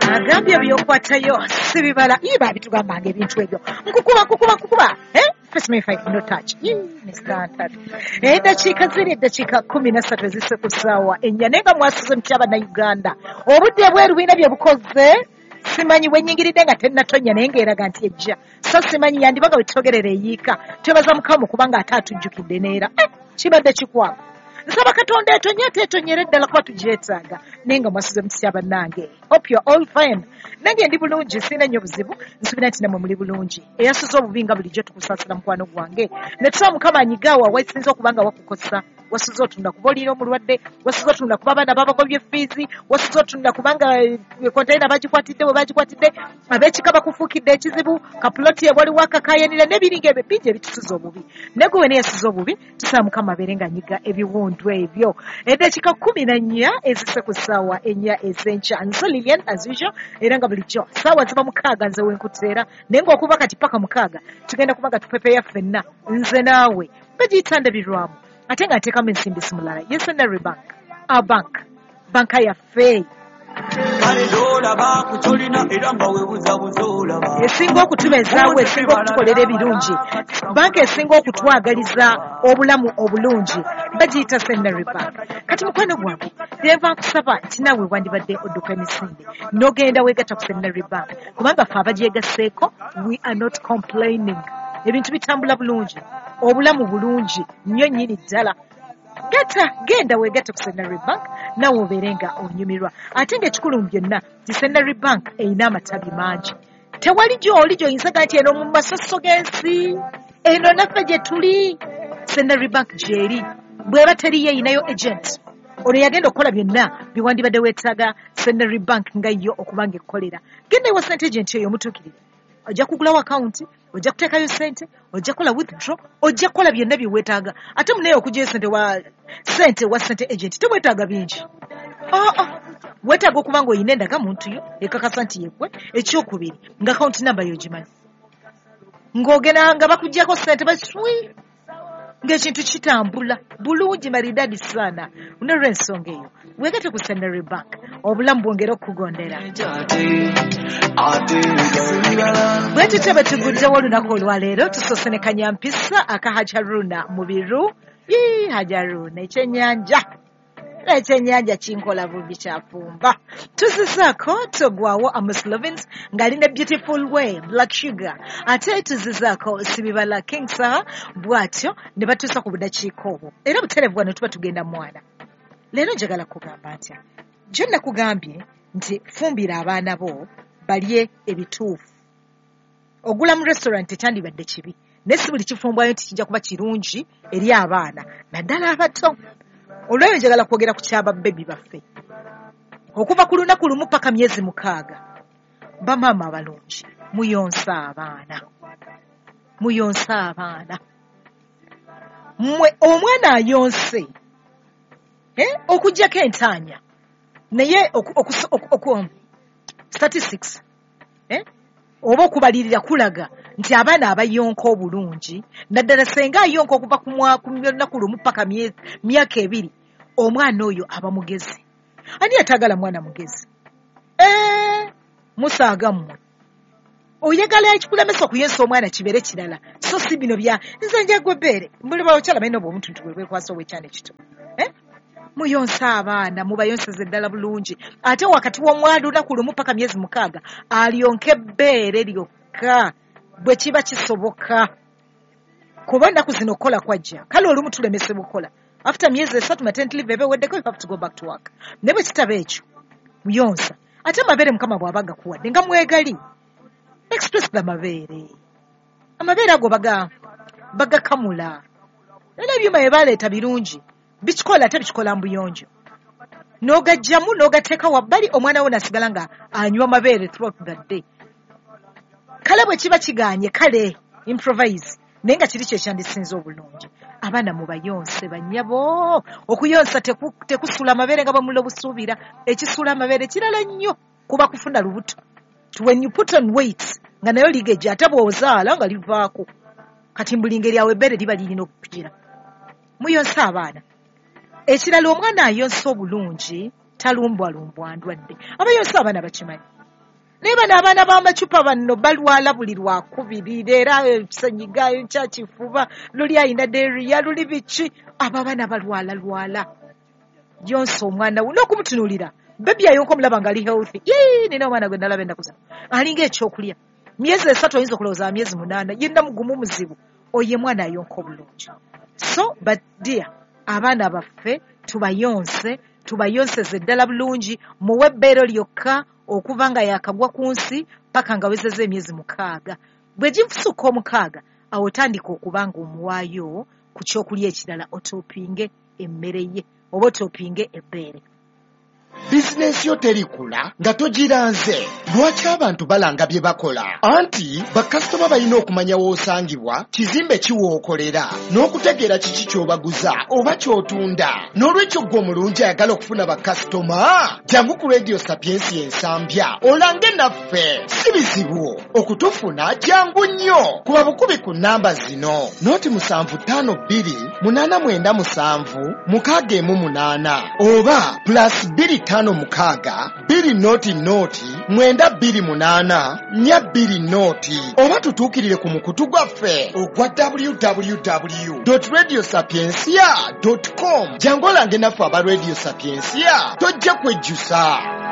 agambye byokwatayo sibibala iba bitugambanga ebintu ebyo nkukuba first me fight no touch eddakiika ziri eddakiika 13 ezise ku ssaawa ennya naye nga mwasize mutya bannayuganda obudde bweru bwina bye bukoze simanyi bwennyingiridde nga tennatonya naye ng'eraga nti ejja so simanyi yandibaga bwe tutogerera eyiika twebaza mukama kubanga ate atujjukidde neera kibadde kikwamu nsaba katonda etonye teetonyere ddala kuba tugyetaaga naye nga mwasize mutya bannange hope you're all fine nange ndi bulungi sirina nnyo buzibu nsubira nti namwe muli bulungi eyasuze obubi nga bulijjo tukusaasira mukwano gwange ne tuba mukama anyigaawa wasinza okuba nga wakukosa wasuze otunda kuba oliira omulwadde wasuze otunda kuba abaana babagobye fiizi wasuze otunda kubanga konteyina bagikwatidde bwe bagikwatidde ab'ekika bakufuukidde ekizibu kapuloti ewaliwo akakayanira n'ebiringa ebyo bingi ebitusuza obubi naye gwe wena yasuze obubi tusaba mukama abeere nga anyiga ebiwundu ebyo eddakiika 14 ezise ku ssaawa ennya ez'enkya nze Lilian as usual era nga bulijjo ssaawa ziba 6 nze wenkuteera naye ng'okuva kati paka 6 tugenda kuba nga tupepeya ffenna nze naawe bagiyita ndabirwamu ate nga nteekamu ensimbisi mulala yesenary banka yaffe esinga okutubezaawo esinga okutukolera ebirungi banka esinga okutwagaliza obulamu obulungi bagiyita Centenary Bank kati mukwano gwange neva nkusaba nti naawe wandibadde odduka emisinde n'ogenda weegatta ku Centenary Bank kubanga ffe abagyegasseeko we are not complaining ebintu bitambula bulungi obulamu bulungi nnyo nnyini ddala genda weegatte ku Centenary Bank nawe obeere nga onyumirwa ate ng'ekikulu mu byonna ti Centenary Bank erina amatabi mangi tewali gy'oli gy'oyinzaga nti eno mu masoso g'ensi eno naffe gye tuli Centenary Bank gy'eri bw'eba teriyo eyinayo agent ono yagenda okukola byonna biwandibadde weetaaga Centenary Bank nga yo okuba nga ekkolera genda ewa sente agent eyo omutuukirire ojja kugulawo akawunti ojja kuteekayo sente ojja kukola withdraw ojja kukola byonna bye weetaaga ate munaye okugyayo sente wa sente agent tewetaaga bingi weetaaga okuba nga oyina endaga muntu yo ekakasa nti yekwe ekyokubiri nga akawunti namba y'ogimanyi ng'ogenda nga bakugyako sente baswi ng'ekintu kitambula bulungi maridadi sana unolw'ensonga eyo weegatte ku Centenary Bank obulamu bwongera okukugondera bwe tutyo bwe tuguddewo olunaku olwaleero tusoose ne kanyampisa aka Hajaruna mu biru Hajaruna ekyennyanja kinkola bubi kyafumba tuzizaako togwawo Amos Lovins ng'alina beautiful way black sugar ate tuzizaako sibibala King Saha bw'atyo ne batuusa ku budakiika obwo era buterevu wano tuba tugenda mwana leero njagala kugamba ntya gyo nakugambye nti fumbira abaana bo balye ebituufu ogula mu restaurant tekyandibadde kibi naye si buli kifumbwayo nti kijja kuba kirungi eri abaana naddala abato olweyo njagala kwogera ku kyababbebi baffe okuva ku lunaku lumu paka myezi 6 bamaama abalungi muyonsa abaana mmwe omwana ayonse okuggyako entaanya naye statistics oba okubalirira kulaga nti abaana abayonka obulungi naddala senga ayonka okuva ku lunaku lumu paka myaka 2 omwana oyo aba mugezi ani atagala mwana mugezi musaaga mmwe oyagala ekikulemesa okuyonsa omwana kibeere kirala so si bino bya nze njagwe bbeere mbuli bakyala balina obwomuntu nti bwekwasa obwekyana ekito muyonsa abaana mubayonseze ddala bulungi ate wakati w'omwana lunaku lumu paka myezi 6 alyonke ebbeere lyokka bwe kiba kisoboka kuba nnaku zino okukola kwajja kale olumu tulemesebwa okukola after myezi 3 maternity leave eba eweddeko you have to go back to work naye bwe kitaba ekyo muyonsa ate amabeere mukama bw'aba gakuwadde nga mwegali express amabeere ago bagakamula era ebyuma bye baleeta birungi bikikola ate bikikola mbuyonjo n'ogajjamu n'ogateeka wabbali omwana wo nasigala nga anywa amabeere throughout the day kale bwe kiba kiganye kale improvise naye nga kiri kyekyandisinza obulungi abaana mubayonse bannyabo okuyonsa tekusula amabeere nga bamula obusuubira ekisula amabeere kirala nnyo kuba kufuna lubuto when you put on weight nga nayo ligeja ate bw'ozaala nga livaako kati mbuli ngeri awo ebbeere liba lirina okupira muyonsa abaana ekirala omwana ayonsa obulungi talumbwalumbwa ndwadde abayonsa abaana bakimanyi naye bano abaana b'amacupa banno balwala buli lwakubiri era senyiga kyakifuba luli ayina deriya luli biki abo abaana balwala yonsa omwana we n'okumutunuulira bebi ayonka omulaba nga ali healthy nina omwana gwe nalaba ennaku alinga ekyokulya myezi 3 oyinza okulowooza myezi 8 yenna mugumu muzibu oye mwana ayonka obulungi. So but dear abaana baffe tubayonseze ddala bulungi muwe ebbeero lyokka okuva nga yakagwa ku nsi paka nga wezeza emyezi 6 bwe gifusuka 6 awo otandika okuba nga omuwaayo ku kyokulya ekirala otoopinge emmere ye oba otoopinge ebbeere. bizinensi yo terikula nga togiranze. Lwaki abantu balanga bye bakola? Anti bakasitoma balina okumanya w'osangibwa, kizimbe kiwookolera, n'okutegeera kiki ky'obaguza oba ky'otunda. N'olwekyo gwe omulungi ayagala okufuna bakasitoma, jangu ku Radio Sapiensi Ensambya olange naffe. Si bizibu okutufuna, jangu nnyo. Kuba bukubi ku nnamba zino: 0787 oba +250 oba tutuukirire ku mukutu gwaffe ogwa www.radiosapiensia.com. jangu olange naffe aba Radio Sapiensia tojja kwejjusa.